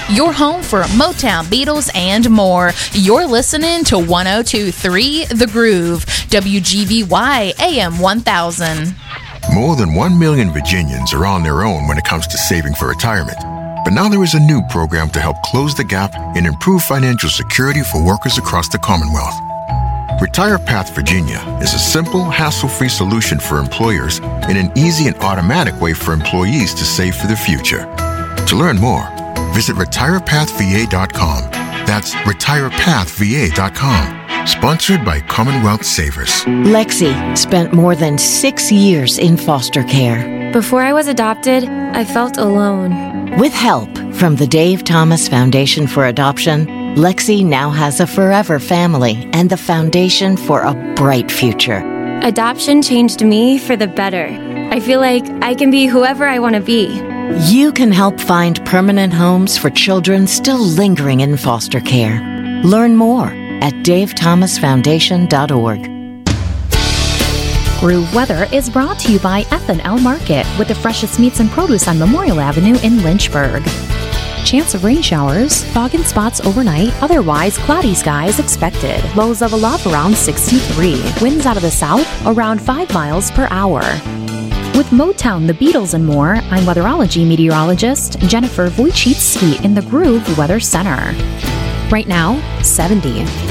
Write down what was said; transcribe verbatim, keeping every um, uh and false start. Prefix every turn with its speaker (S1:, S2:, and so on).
S1: your home for Motown, Beatles, and more. You're listening to one oh two point three The Groove, W G V Y A M one thousand.
S2: More than one million Virginians are on their own when it comes to saving for retirement. But now there is a new program to help close the gap and improve financial security for workers across the Commonwealth. Retire Path Virginia is a simple, hassle-free solution for employers and an easy and automatic way for employees to save for the future. To learn more, visit retire path v a dot com. That's retire path v a dot com. Sponsored by Commonwealth Savers.
S3: Lexi spent more than six years in foster care.
S4: Before I was adopted, I felt alone.
S3: With help from the Dave Thomas Foundation for Adoption, Lexi now has a forever family and the foundation for a bright future.
S4: Adoption changed me for the better. I feel like I can be whoever I want to be.
S3: You can help find permanent homes for children still lingering in foster care. Learn more at dave thomas foundation dot org.
S5: Groove Weather is brought to you by F and L Market with the freshest meats and produce on Memorial Avenue in Lynchburg. Chance of rain showers, fog and spots overnight, otherwise cloudy skies expected. Lows level off around sixty-three. Winds out of the south around five miles per hour. With Motown, the Beatles, and more, I'm weatherology meteorologist Jennifer Wojcicki in the Groove Weather Center. Right now, seventy.